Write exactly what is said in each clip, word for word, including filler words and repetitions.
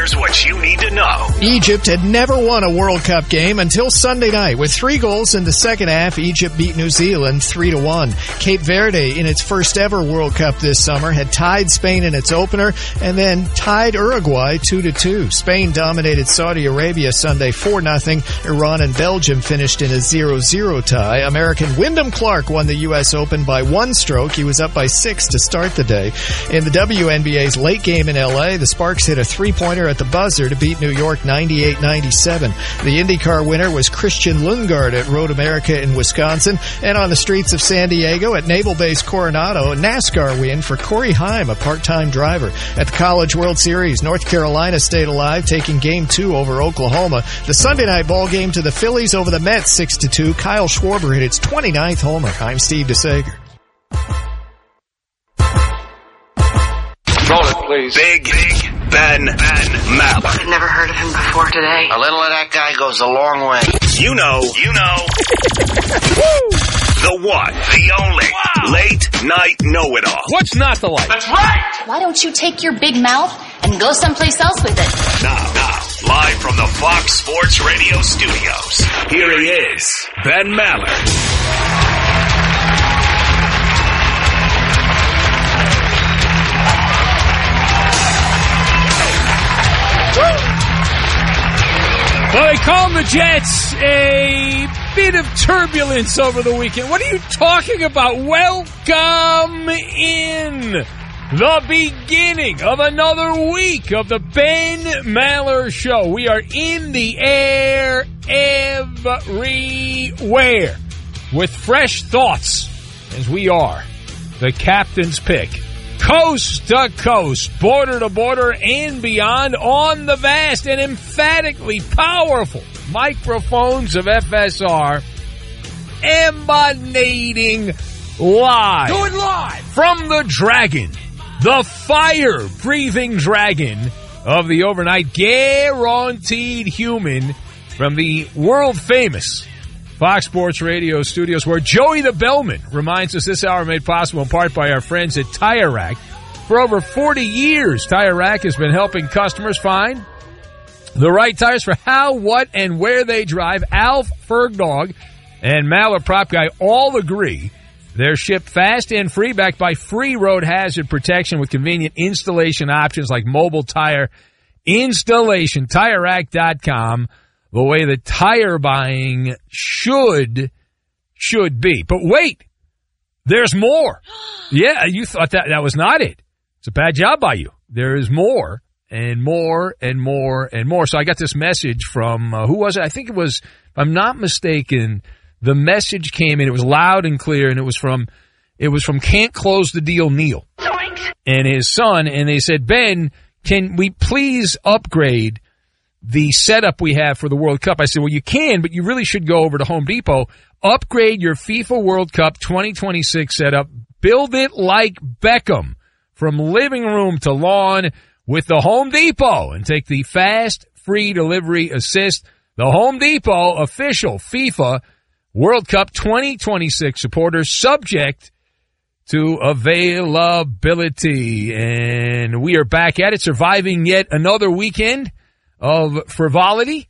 Here's what you need to know. Egypt had never won a World Cup game until Sunday night. With three goals in the second half, Egypt beat New Zealand three to one. Cape Verde, in its first ever World Cup this summer, had tied Spain in its opener and then tied Uruguay two to two. Spain dominated Saudi Arabia Sunday four nothing. Iran and Belgium finished in a zero zero tie. American Wyndham Clark won the U S Open by one stroke. He was up by six to start the day. In the W N B A's late game in L A, the Sparks hit a three-pointer at the buzzer to beat New York ninety-eight ninety-seven. The IndyCar winner was Christian Lundgaard at Road America in Wisconsin. And on the streets of San Diego at Naval Base Coronado, a NASCAR win for Corey Heim, a part-time driver. At the College World Series, North Carolina stayed alive, taking Game two over Oklahoma. The Sunday night ball game to the Phillies over the Mets six to two. Kyle Schwarber hit its twenty-ninth homer. I'm Steve DeSager. Roll it, please. Big, big Ben, Ben Maller. I've never heard of him before today. A little of that guy goes a long way. You know, you know. The one, the only, wow. Late night know-it-all. What's not the like? That's right! Why don't you take your big mouth and go someplace else with it? Now, now, live from the Fox Sports Radio studios, here he is, Ben Maller. Well, they called the Jets a bit of turbulence over the weekend. What are you talking about? Welcome in the beginning of another week of the Ben Maller Show. We are in the air everywhere with fresh thoughts as we are the captain's pick. Coast to coast, border to border, and beyond on the vast and emphatically powerful microphones of F S R, emanating live. Do it live! From the dragon, the fire-breathing dragon of the overnight guaranteed human from the world-famous Fox Sports Radio studios, where Joey the Bellman reminds us this hour made possible in part by our friends at Tire Rack. For over forty years, Tire Rack has been helping customers find the right tires for how, what, and where they drive. Alf Fergdog and Maller Prop Guy all agree they're shipped fast and free, backed by free road hazard protection with convenient installation options like mobile tire installation. Tire Rack dot com. The way that tire buying should, should be. But wait, there's more. Yeah, you thought that that was not it. It's a bad job by you. There is more and more and more and more. So I got this message from, uh, who was it? I think it was, if I'm not mistaken, the message came in. It was loud and clear, and it was from, it was from Can't Close the Deal Neil and his son. And they said, Ben, can we please upgrade the setup we have for the World Cup? I said, well, you can, but you really should go over to Home Depot, upgrade your FIFA World Cup twenty twenty-six setup, build it like Beckham from living room to lawn with the Home Depot, and take the fast, free delivery assist. The Home Depot official FIFA World Cup twenty twenty-six supporters, subject to availability. And we are back at it, surviving yet another weekend of frivolity,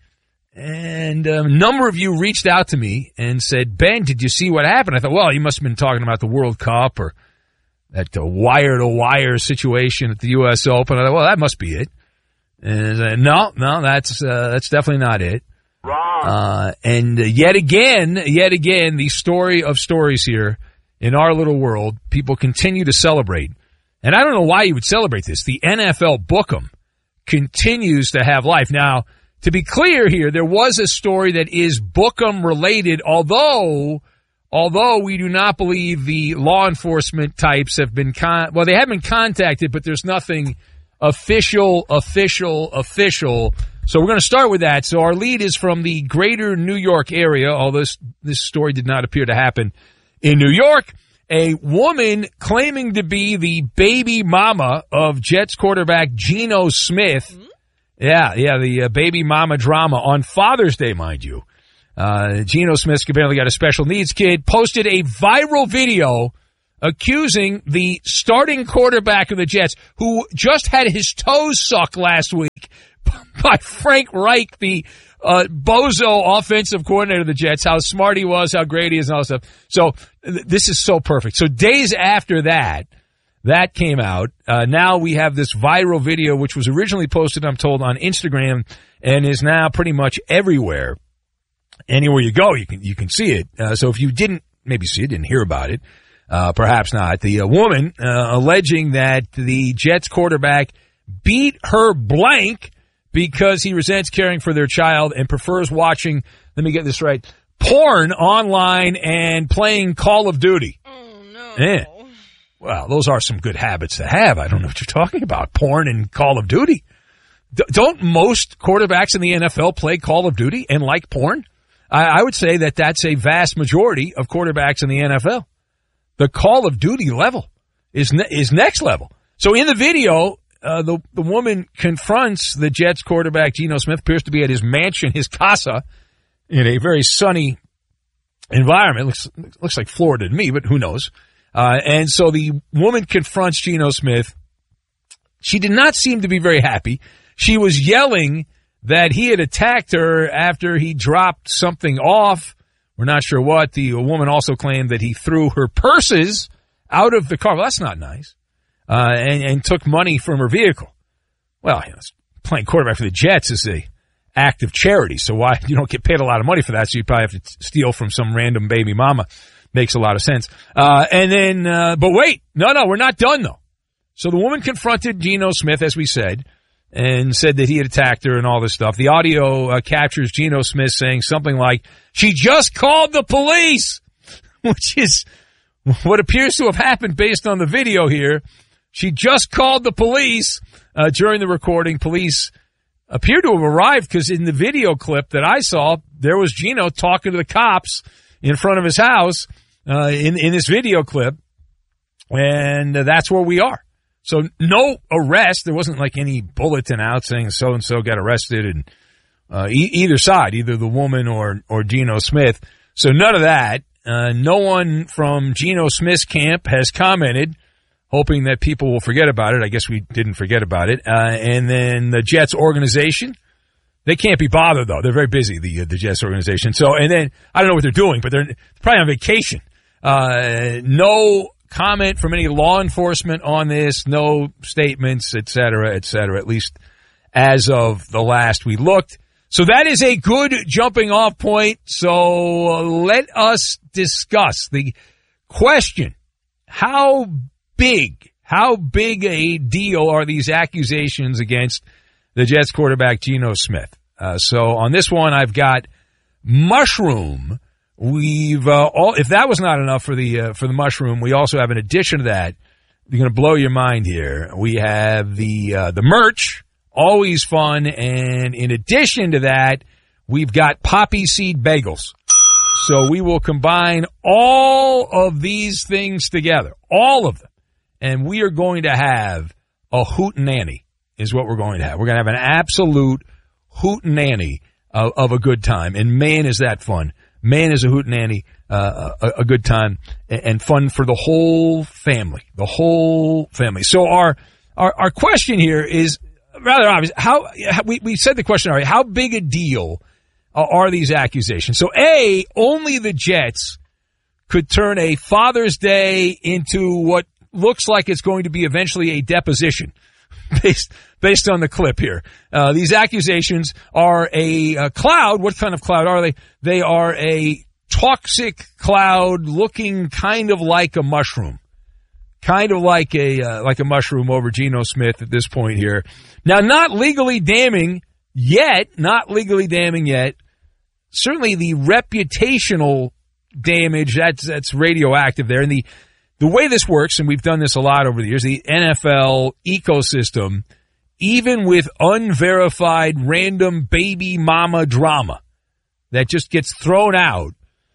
and a number of you reached out to me and said, Ben, did you see what happened? I thought, well, you must have been talking about the World Cup or that uh, wire-to-wire situation at the U S Open. I thought, well, that must be it. And uh, no, no, that's uh, that's definitely not it. Wrong. Uh, and uh, yet again, yet again, the story of stories here in our little world, people continue to celebrate. And I don't know why you would celebrate this. The N F L Book'em continues to have life. Now, to be clear here, there was a story that is Book'em related, although, although we do not believe the law enforcement types have been con- well, they have been contacted, but there's nothing official, official, official. So we're going to start with that. So our lead is from the greater New York area, although this, this story did not appear to happen in New York. A woman claiming to be the baby mama of Jets quarterback Geno Smith. Mm-hmm. Yeah, yeah, the uh, baby mama drama on Father's Day, mind you. Uh, Geno Smith apparently got a special needs kid, posted a viral video accusing the starting quarterback of the Jets, who just had his toes sucked last week, by Frank Reich, the uh, bozo offensive coordinator of the Jets, how smart he was, how great he is, and all that stuff. So th- this is so perfect. So days after that, that came out. Uh, now we have this viral video, which was originally posted, I'm told, on Instagram and is now pretty much everywhere. Anywhere you go, you can you can see it. Uh, so if you didn't maybe see it, didn't hear about it, uh, perhaps not. The uh, woman uh, alleging that the Jets quarterback beat her blank because he resents caring for their child and prefers watching, let me get this right, porn online and playing Call of Duty. Oh, no. Yeah. Well, those are some good habits to have. I don't know what you're talking about. Porn and Call of Duty. D- don't most quarterbacks in the N F L play Call of Duty and like porn? I, I would say that that's a vast majority of quarterbacks in the N F L. The Call of Duty level is ne- is next level. So in the video, uh, the the woman confronts the Jets quarterback, Geno Smith, appears to be at his mansion, his casa, in a very sunny environment. Looks looks like Florida to me, but who knows? Uh, and so the woman confronts Geno Smith. She did not seem to be very happy. She was yelling that he had attacked her after he dropped something off. We're not sure what. The woman also claimed that he threw her purses out of the car. Well, that's not nice. Uh, and, and took money from her vehicle. Well, you know, playing quarterback for the Jets is a act of charity. So why you don't get paid a lot of money for that? So you probably have to steal from some random baby mama. Makes a lot of sense. Uh, and then, uh, but wait, no, no, we're not done though. So the woman confronted Geno Smith, as we said, and said that he had attacked her and all this stuff. The audio uh, captures Geno Smith saying something like, "She just called the police," which is what appears to have happened based on the video here. She just called the police uh, during the recording. Police appear to have arrived because in the video clip that I saw, there was Geno talking to the cops in front of his house. Uh, in, in this video clip, and uh, that's where we are. So no arrest. There wasn't like any bulletin out saying so-and-so got arrested, and uh, e- either side, either the woman or, or Geno Smith. So none of that. Uh, no one from Geno Smith's camp has commented, hoping that people will forget about it. I guess we didn't forget about it. Uh, and then the Jets organization, they can't be bothered though. They're very busy, the uh, the Jets organization. So, and then I don't know what they're doing, but they're probably on vacation. Uh, no comment from any law enforcement on this, no statements, et cetera, et cetera, at least as of the last we looked. So that is a good jumping off point. So let us discuss the question. How big, how big a deal are these accusations against the Jets quarterback, Geno Smith? Uh, so on this one, I've got mushroom. We've uh, all. If that was not enough for the uh, for the mushroom, we also have an addition to that. You're going to blow your mind here. We have the uh, the merch, always fun, and in addition to that, we've got poppy seed bagels. So we will combine all of these things together, all of them, and we are going to have a hootenanny. Is what we're going to have. We're going to have an absolute hootenanny of, of a good time, and man, is that fun. Man, is a hootenanny, uh, a, a good time and fun for the whole family, the whole family. So our, our, our question here is rather obvious. How, we, we said the question already, how big a deal are these accusations? So A, only the Jets could turn a Father's Day into what looks like it's going to be eventually a deposition based, based on the clip here. Uh, these accusations are a, a cloud. What kind of cloud are they? They are a toxic cloud looking kind of like a mushroom. Kind of like a, uh, like a mushroom over Geno Smith at this point here. Now, not legally damning yet, not legally damning yet. Certainly the reputational damage, that's, that's radioactive there. And the, the way this works, and we've done this a lot over the years, the N F L ecosystem, even with unverified random baby mama drama that just gets thrown out,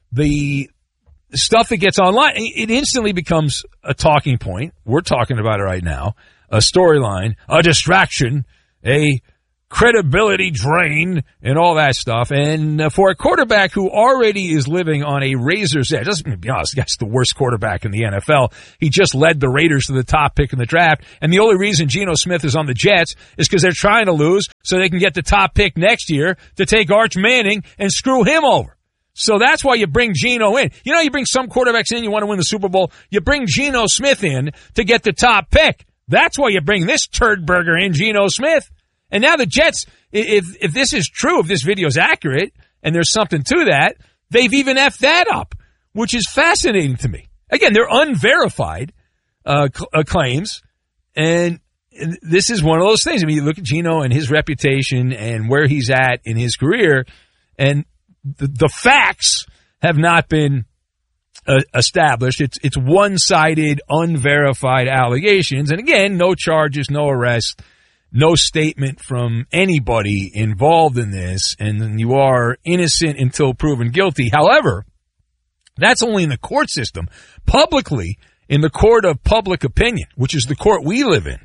the stuff that gets online, it instantly becomes a talking point. We're talking about it right now. A storyline, a distraction, a credibility drain and all that stuff. And uh, for a quarterback who already is living on a razor's edge, let's be honest, that's the worst quarterback in the N F L. He just led the Raiders to the top pick in the draft. And the only reason Geno Smith is on the Jets is because they're trying to lose so they can get the top pick next year to take Arch Manning and screw him over. So that's why you bring Geno in. You know, you bring some quarterbacks in, you want to win the Super Bowl. You bring Geno Smith in to get the top pick. That's why you bring this turd burger in, Geno Smith. And now the Jets, if if this is true, if this video is accurate, and there's something to that, they've even effed that up, which is fascinating to me. Again, they're unverified uh, cl- uh, claims, and, and this is one of those things. I mean, you look at Geno and his reputation and where he's at in his career, and the, the facts have not been uh, established. It's it's one-sided, unverified allegations, and again, no charges, no arrest. No statement from anybody involved in this, and you are innocent until proven guilty. However, that's only in the court system. Publicly, in the court of public opinion, which is the court we live in,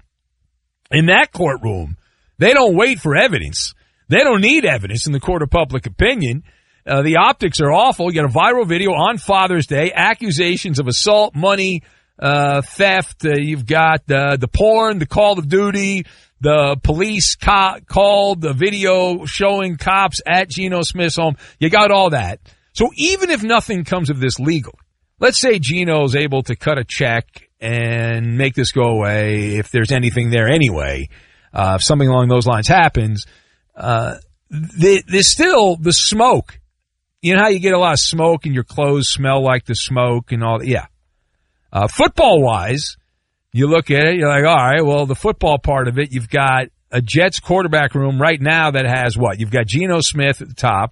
in that courtroom, they don't wait for evidence. They don't need evidence in the court of public opinion. Uh, the optics are awful. You got a viral video on Father's Day, accusations of assault, money, uh, theft. Uh, you've got uh, the porn, the Call of Duty. The police co- called the video showing cops at Geno Smith's home. You got all that. So even if nothing comes of this legal, let's say Geno's able to cut a check and make this go away if there's anything there anyway. Uh, if something along those lines happens, uh, th- there's still the smoke. You know how you get a lot of smoke and your clothes smell like the smoke and all that? Yeah. Uh, football-wise, you look at it, you're like, all right, well, the football part of it, you've got a Jets quarterback room right now that has what? You've got Geno Smith at the top.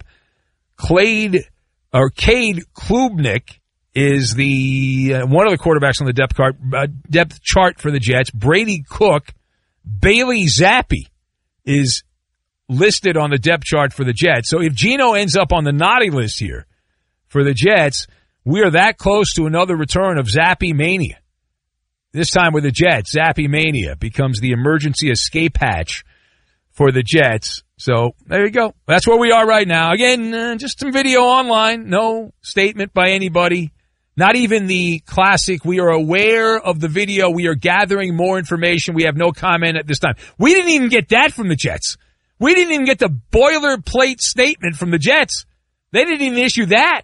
Cade, or Cade Klubnik is the uh, one of the quarterbacks on the depth chart, uh, depth chart for the Jets. Brady Cook, Bailey Zappi is listed on the depth chart for the Jets. So if Geno ends up on the naughty list here for the Jets, we are that close to another return of Zappi mania. This time with the Jets, Zappi Mania becomes the emergency escape hatch for the Jets. So there you go. That's where we are right now. Again, uh, just some video online. No statement by anybody. Not even the classic, we are aware of the video. We are gathering more information. We have no comment at this time. We didn't even get that from the Jets. We didn't even get the boilerplate statement from the Jets. They didn't even issue that.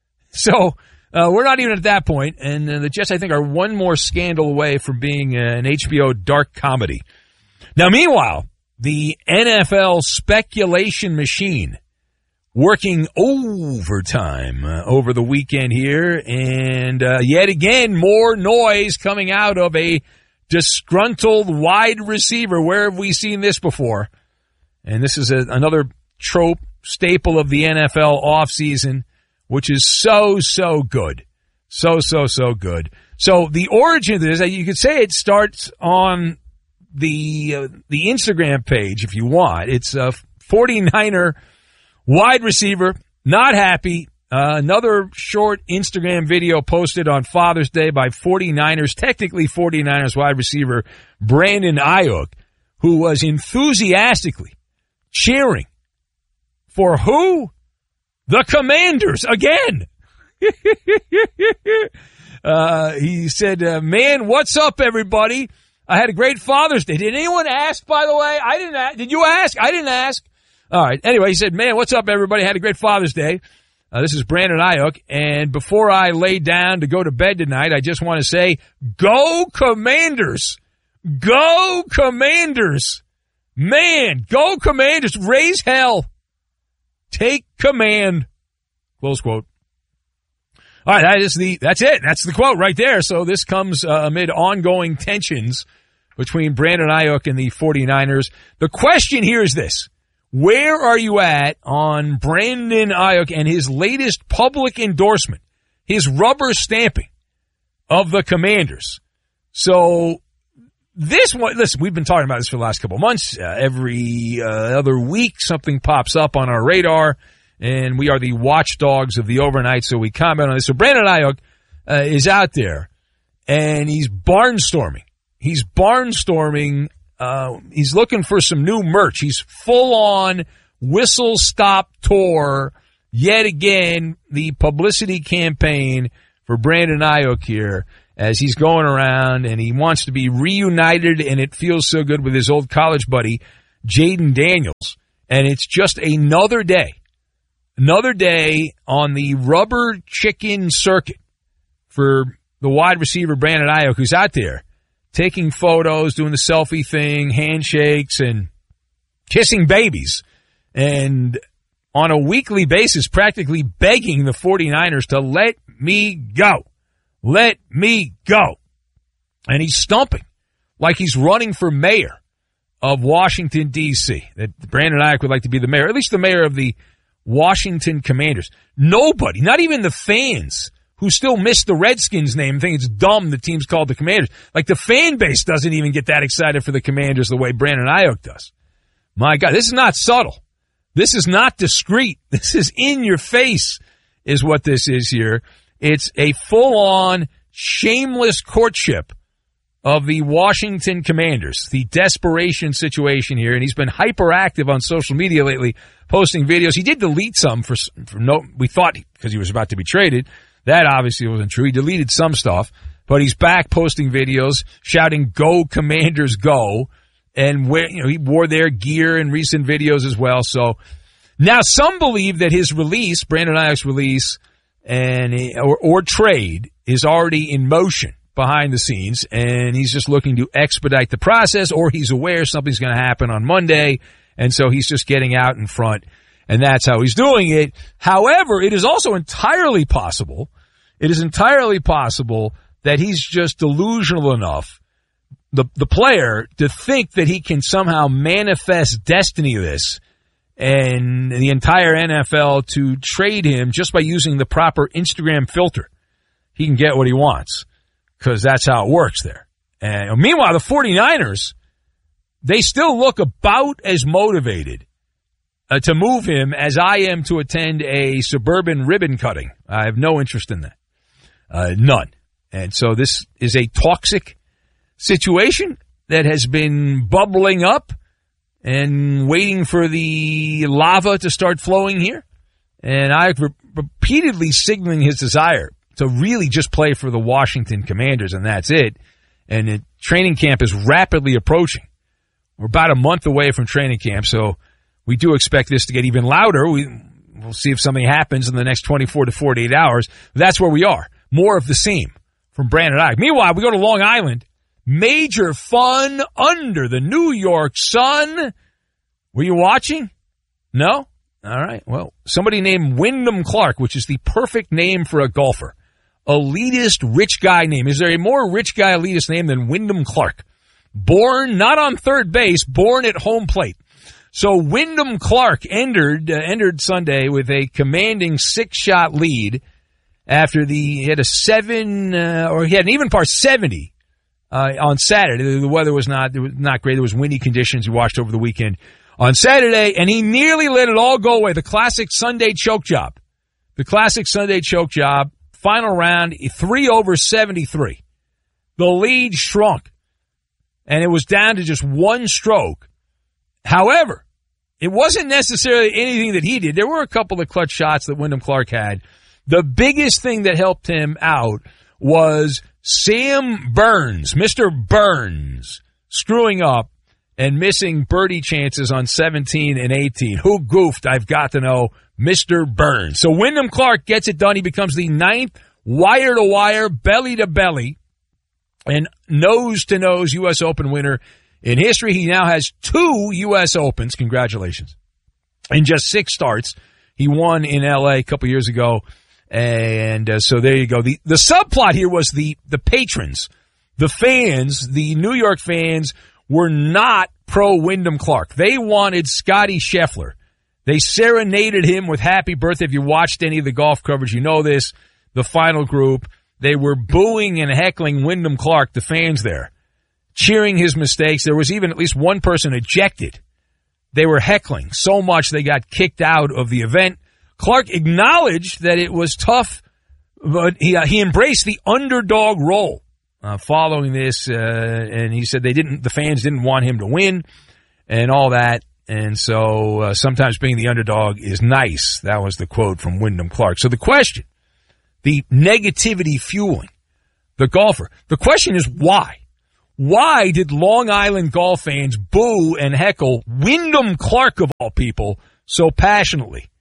So Uh, we're not even at that point, and uh, the Jets, I think, are one more scandal away from being uh, an H B O dark comedy. Now, meanwhile, the N F L speculation machine working overtime uh, over the weekend here, and uh, yet again, more noise coming out of a disgruntled wide receiver. Where have we seen this before? And this is a, another trope, staple of the N F L offseason, which is so, so good. So, so, so good. So the origin of this, you could say it starts on the uh, the Instagram page if you want. It's a forty-niner wide receiver, not happy. Uh, another short Instagram video posted on Father's Day by forty-niners, technically forty-niners wide receiver Brandon Ayuk, who was enthusiastically cheering for who? The Commanders, again. uh, he said, uh, man, what's up, everybody? I had a great Father's Day. Did anyone ask, by the way? I didn't ask. Did you ask? I didn't ask. All right. Anyway, he said, man, what's up, everybody? I had a great Father's Day. Uh, this is Brandon Ayuk. And before I lay down to go to bed tonight, I just want to say, go Commanders. Go Commanders. Man, go Commanders. Raise hell. Take command. Close quote. All right, that is the, that's it. That's the quote right there. So this comes uh, amid ongoing tensions between Brandon Ayuk and the forty-niners. The question here is this. Where are you at on Brandon Ayuk and his latest public endorsement, his rubber stamping of the Commanders? So this one, listen, we've been talking about this for the last couple of months. Uh, every uh, other week, something pops up on our radar, and we are the watchdogs of the overnight, so we comment on this. So Brandon Ayuk uh, is out there, and he's barnstorming. He's barnstorming uh, he's looking for some new merch. He's full on whistle stop tour. Yet again, the publicity campaign for Brandon Aiyuk here as he's going around and he wants to be reunited, and it feels so good with his old college buddy, Jaden Daniels. And it's just another day, another day on the rubber chicken circuit for the wide receiver Brandon Aiyuk, who's out there taking photos, doing the selfie thing, handshakes, and kissing babies. And on a weekly basis, practically begging the 49ers to let me go. Let me go. And he's stumping like he's running for mayor of Washington, D C That Brandon Aiyuk would like to be the mayor, at least the mayor of the Washington Commanders. Nobody, not even the fans who still miss the Redskins name and think it's dumb the team's called the Commanders. Like the fan base doesn't even get that excited for the Commanders the way Brandon Aiyuk does. My God, this is not subtle. This is not discreet. This is in your face is what this is here. It's a full-on, shameless courtship of the Washington Commanders, the desperation situation here. And he's been hyperactive on social media lately, posting videos. He did delete some for, for no, we thought because he was about to be traded. That obviously wasn't true. He deleted some stuff, but he's back posting videos, shouting, "Go Commanders, go." And where, you know, he wore their gear in recent videos as well. So now some believe that his release, Brandon Aiyuk's release, and or, or trade is already in motion behind the scenes, and he's just looking to expedite the process, or he's aware something's going to happen on Monday, and so he's just getting out in front, and that's how he's doing it. However, it is also entirely possible, it is entirely possible that he's just delusional enough, the the player, to think that he can somehow manifest destiny this and the entire N F L to trade him just by using the proper Instagram filter. He can get what he wants because that's how it works there. And meanwhile, the 49ers, they still look about as motivated uh, to move him as I am to attend a suburban ribbon cutting. I have no interest in that. Uh, none. And so this is a toxic situation that has been bubbling up and waiting for the lava to start flowing here. And I re- repeatedly signaling his desire to really just play for the Washington Commanders, and that's it. And the training camp is rapidly approaching. We're about a month away from training camp, so we do expect this to get even louder. We, we'll see if something happens in the next twenty-four to forty-eight hours. That's where we are. More of the same from Brandon Aiyuk. Meanwhile, we go to Long Island. Major fun under the New York sun. Were you watching? No? All right. Well, somebody named Wyndham Clark, which is the perfect name for a golfer. Elitist rich guy name. Is there a more rich guy elitist name than Wyndham Clark? Born not on third base, born at home plate. So Wyndham Clark entered, uh, entered Sunday with a commanding six-shot lead after the, he had a seven, uh, or he had an even par seventy. Uh, on Saturday. The weather was not, it was not great. There was windy conditions. We watched over the weekend on Saturday, and he nearly let it all go away. The classic Sunday choke job. The classic Sunday choke job. Final round, three over seventy-three. The lead shrunk, and it was down to just one stroke. However, it wasn't necessarily anything that he did. There were a couple of clutch shots that Wyndham Clark had. The biggest thing that helped him out was Sam Burns, Mister Burns, screwing up and missing birdie chances on seventeen and eighteen. Who goofed? I've got to know. Mister Burns. So Wyndham Clark gets it done. He becomes the ninth wire-to-wire, belly-to-belly, and nose-to-nose U S Open winner in history. He now has two U S Opens. Congratulations. In just six starts. He won in L A a couple years ago. And uh, so there you go. The the subplot here was the, the patrons, the fans, the New York fans were not pro Wyndham Clark. They wanted Scotty Scheffler. They serenaded him with happy birthday. If you watched any of the golf coverage, you know this. The final group, they were booing and heckling Wyndham Clark, the fans there, cheering his mistakes. There was even at least one person ejected. They were heckling so much they got kicked out of the event. Clark acknowledged that it was tough, but he uh, he embraced the underdog role. uh, following this, uh, and he said they didn't, the fans didn't want him to win and all that. And so uh, sometimes being the underdog is nice. That was the quote from Wyndham Clark. So the question, the negativity fueling the golfer, the question is why? Why did Long Island golf fans boo and heckle Wyndham Clark, of all people, so passionately?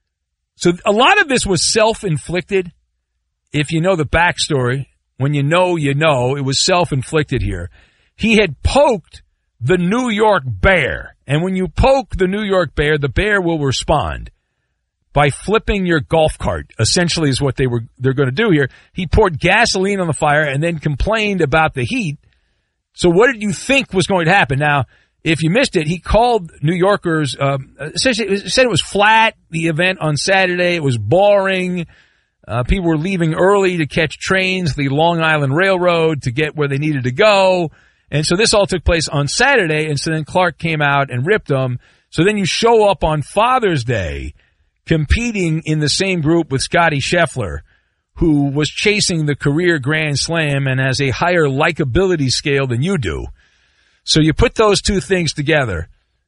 So a lot of this was self-inflicted. If you know the backstory, when you know, you know, it was self-inflicted here. He had poked the New York Bear. And when you poke the New York Bear, the bear will respond by flipping your golf cart, essentially is what they were, they're going to do here. He poured gasoline on the fire and then complained about the heat. So what did you think was going to happen? Now, if you missed it, he called New Yorkers, um, essentially said it was flat, the event on Saturday. It was boring. Uh, people were leaving early to catch trains, the Long Island Railroad, to get where they needed to go. And so this all took place on Saturday, and so then Clark came out and ripped them. So then you show up on Father's Day competing in the same group with Scotty Scheffler, who was chasing the career Grand Slam and has a higher likability scale than you do. So you put those two things together,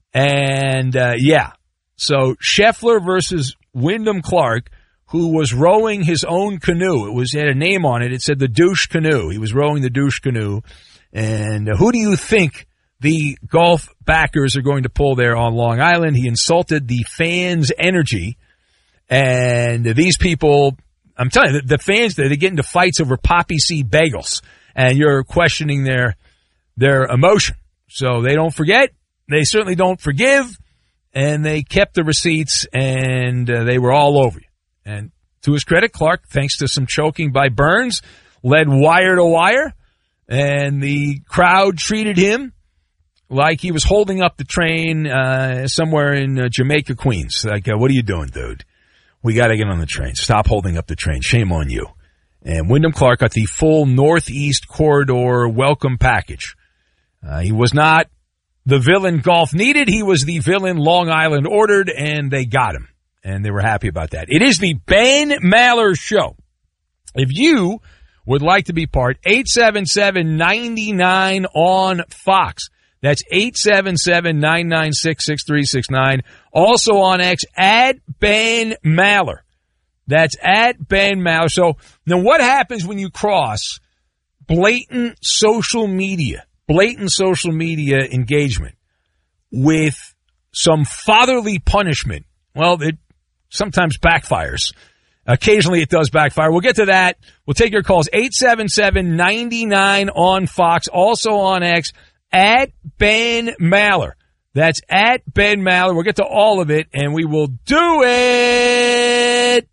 and uh, yeah. So Scheffler versus Wyndham Clark, who was rowing his own canoe. It was it had a name on it. It said the douche canoe. He was rowing the douche canoe. And uh, who do you think the golf backers are going to pull there on Long Island? He insulted the fans' energy. And these people, I'm telling you, the, the fans, they get into fights over poppy seed bagels. And you're questioning their their emotion. So they don't forget. They certainly don't forgive. And they kept the receipts, and uh, they were all over you. And to his credit, Clark, thanks to some choking by Burns, led wire to wire. And the crowd treated him like he was holding up the train uh, somewhere in uh, Jamaica, Queens. Like, uh, what are you doing, dude? We got to get on the train. Stop holding up the train. Shame on you. And Wyndham Clark got the full Northeast Corridor welcome package. Uh, he was not the villain golf needed. He was the villain Long Island ordered, and they got him. And they were happy about that. It is the Ben Maller Show. If you would like to be part, eight seven seven, nine nine on Fox. That's eight seven seven, nine nine six, six three six nine. Also on X, at Ben Maller. That's at Ben Maller. So now what happens when you cross blatant social media, blatant social media engagement with some fatherly punishment? Well, it sometimes backfires. Occasionally it does backfire. We'll get to that. We'll take your calls. eight seven seven, nine nine on Fox. Also on X, at Ben Maller. That's at Ben Maller. We'll get to all of it, and we will do it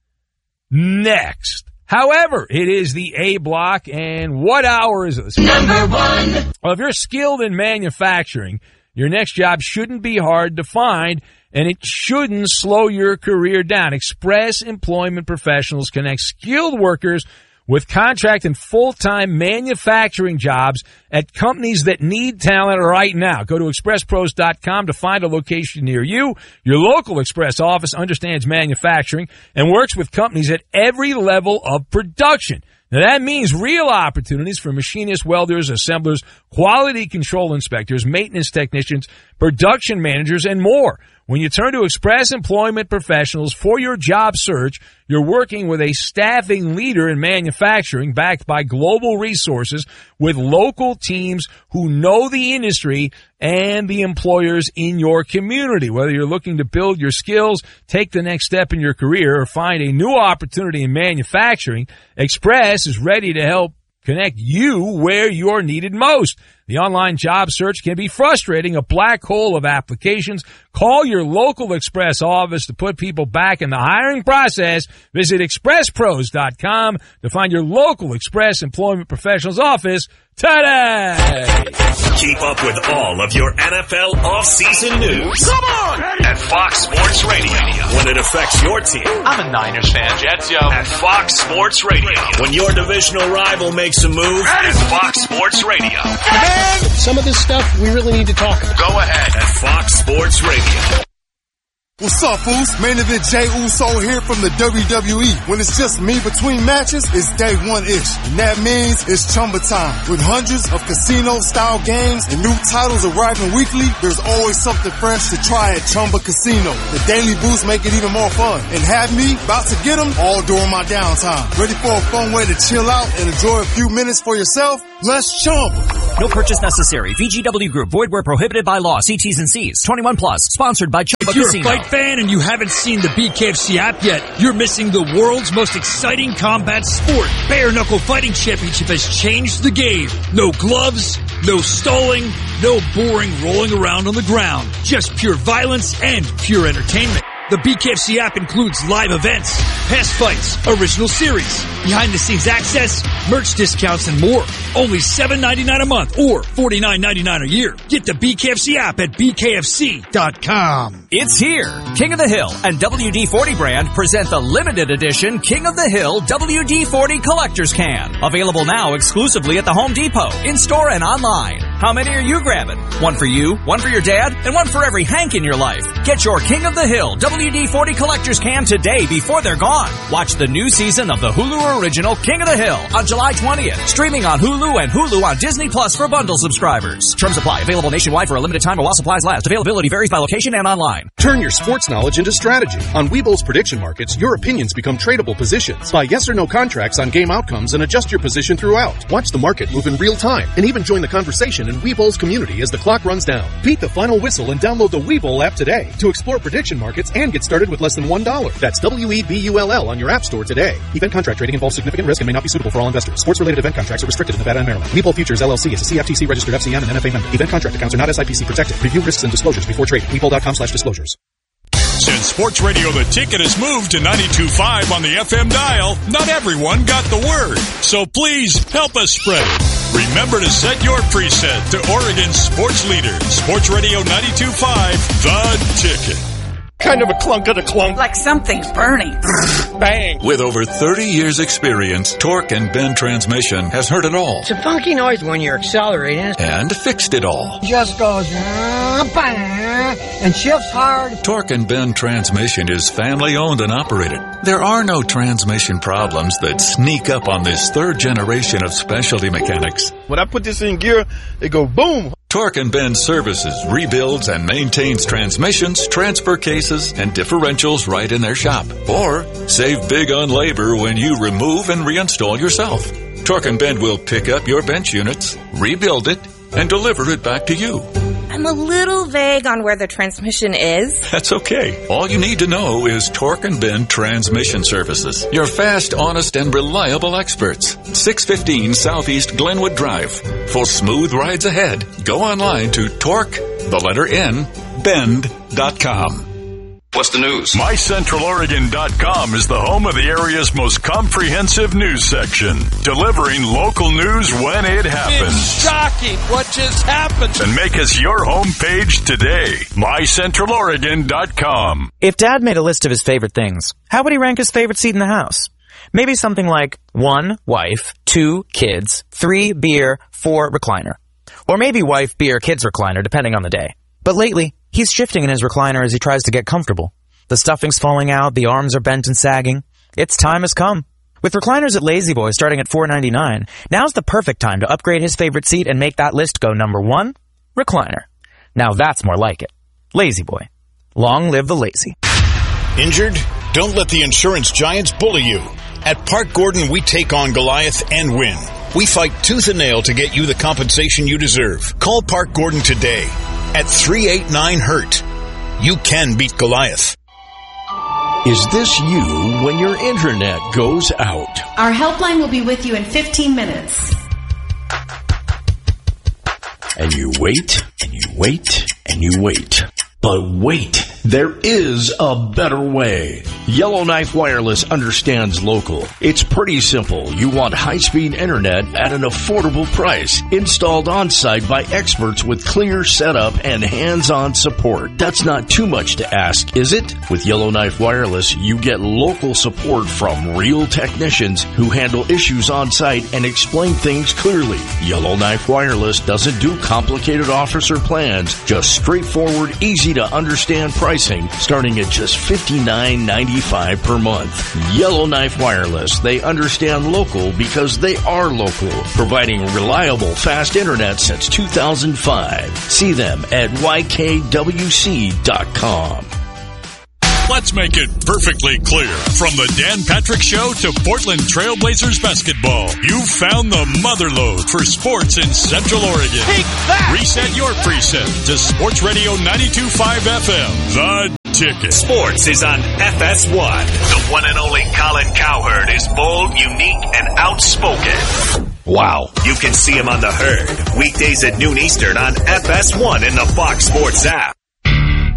next. However, it is the A block, and what hour is this? Number one. Well, if you're skilled in manufacturing, your next job shouldn't be hard to find, and it shouldn't slow your career down. Express Employment Professionals connect skilled workers with contract and full-time manufacturing jobs at companies that need talent right now. Go to express pros dot com to find a location near you. Your local Express office understands manufacturing and works with companies at every level of production. Now, that means real opportunities for machinists, welders, assemblers, quality control inspectors, maintenance technicians, production managers, and more. When you turn to Express Employment Professionals for your job search, you're working with a staffing leader in manufacturing backed by global resources with local teams who know the industry and the employers in your community. Whether you're looking to build your skills, take the next step in your career, or find a new opportunity in manufacturing, Express is ready to help connect you where you're needed most. The online job search can be frustrating, a black hole of applications. Call your local Express office to put people back in the hiring process. Visit express pros dot com to find your local Express Employment Professionals office today. Keep up with all of your N F L offseason news. Come on! At Fox Sports Radio. When it affects your team. I'm a Niners fan, Jets, yo. At Fox Sports Radio. When your divisional rival makes a move. At Fox Sports Radio. Some of this stuff we really need to talk about. Go ahead at Fox Sports Radio. What's up, fools? Main event Jey Uso here from the W W E. When it's just me between matches, it's day one-ish. And that means it's Chumba time. With hundreds of casino-style games and new titles arriving weekly, there's always something fresh to try at Chumba Casino. The daily boosts make it even more fun. And have me about to get them all during my downtime. Ready for a fun way to chill out and enjoy a few minutes for yourself? Let's Chumba. No purchase necessary. V G W Group. Void where prohibited by law. See T's and C's. twenty-one plus. Sponsored by Chumba If you're Casino. a fight fan and you haven't seen the B K F C app yet, you're missing the world's most exciting combat sport. Bare Knuckle Fighting Championship has changed the game. No gloves, no stalling, no boring rolling around on the ground. Just pure violence and pure entertainment. The B K F C app includes live events, past fights, original series, behind-the-scenes access, merch discounts, and more. Only seven ninety-nine a month or forty-nine ninety-nine a year. Get the B K F C app at B K F C dot com. It's here. King of the Hill and W D forty brand present the limited edition King of the Hill W D forty Collector's Can. Available now exclusively at the Home Depot, in-store and online. How many are you grabbing? One for you, one for your dad, and one for every Hank in your life. Get your King of the Hill W D forty Collector's Can today before they're gone. Watch the new season of the Hulu original King of the Hill on July twentieth. Streaming on Hulu and Hulu on Disney Plus for bundle subscribers. Terms apply. Available nationwide for a limited time while supplies last. Availability varies by location and online. Turn your sports knowledge into strategy. On Webull's prediction markets, your opinions become tradable positions. Buy yes or no contracts on game outcomes and adjust your position throughout. Watch the market move in real time and even join the conversation in Webull's community as the clock runs down. Beat the final whistle and download the Webull app today to explore prediction markets and get started with less than one dollar. That's W E B U L L on your app store today. Event contract trading involves significant risk and may not be suitable for all investors. Sports-related event contracts are restricted in Nevada and Maryland. Webull Futures L L C is a C F T C-registered F C M and N F A member. Event contract accounts are not S I P C protected. Review risks and disclosures before trading. Webull.com slash disclosures. Since Sports Radio The Ticket has moved to ninety-two point five on the F M dial, not everyone got the word. So please help us spread it. Remember to set your preset to Oregon's sports leader, Sports Radio ninety-two point five, The Ticket. Kind of a clunk of a clunk. Like something's burning. Bang. With over thirty years experience, Torque and Bend Transmission has heard it all. It's a funky noise when you're accelerating. And fixed it all. Just goes bang and shifts hard. Torque and Bend Transmission is family owned and operated. There are no transmission problems that sneak up on this third generation of specialty mechanics. When I put this in gear, it goes boom. Torque and Bend services, rebuilds, and maintains transmissions, transfer cases, and differentials right in their shop. Or save big on labor when you remove and reinstall yourself. Torque and Bend will pick up your bench units, rebuild it, and deliver it back to you. I'm a little vague on where the transmission is. That's okay. All you need to know is Torque and Bend Transmission Services. Your fast, honest, and reliable experts. six fifteen Southeast Glenwood Drive. For smooth rides ahead, go online to Torque, the letter N, bend dot com. What's the news? My Central Oregon dot com is the home of the area's most comprehensive news section, delivering local news when it happens. It's shocking what just happened. And make us your homepage today. My Central Oregon dot com. If Dad made a list of his favorite things, how would he rank his favorite seat in the house? Maybe something like one, wife, two, kids, three, beer, four, recliner. Or maybe wife, beer, kids, recliner, depending on the day. But lately, he's shifting in his recliner as he tries to get comfortable. The stuffing's falling out, the arms are bent and sagging. Its time has come. With recliners at Lazy Boy starting at four ninety-nine, now's the perfect time to upgrade his favorite seat and make that list go number one, recliner. Now that's more like it. Lazy Boy. Long live the lazy. Injured? Don't let the insurance giants bully you. At Park Gordon, we take on Goliath and win. We fight tooth and nail to get you the compensation you deserve. Call Park Gordon today at three eight nine hurt. You can beat Goliath. Is this you when your internet goes out? Our helpline will be with you in fifteen minutes. And you wait, and you wait, and you wait. But wait, there is a better way. Yellowknife Wireless understands local. It's pretty simple. You want high-speed internet at an affordable price, installed on-site by experts with clear setup and hands-on support. That's not too much to ask, is it? With Yellowknife Wireless, you get local support from real technicians who handle issues on-site and explain things clearly. Yellowknife Wireless doesn't do complicated offers or plans, just straightforward, easy-to-understand pricing starting at just fifty-nine ninety-five per month. Yellowknife Wireless, they understand local because they are local, providing reliable, fast internet since two thousand five. See them at Y K W C dot com. Let's make it perfectly clear. From the Dan Patrick Show to Portland Trailblazers basketball, you've found the motherlode for sports in Central Oregon. Take that! Reset your preset to Sports Radio ninety-two point five F M. The Ticket. Sports is on F S one. The one and only Colin Cowherd is bold, unique, and outspoken. Wow. You can see him on The Herd, weekdays at noon Eastern on F S one in the Fox Sports app.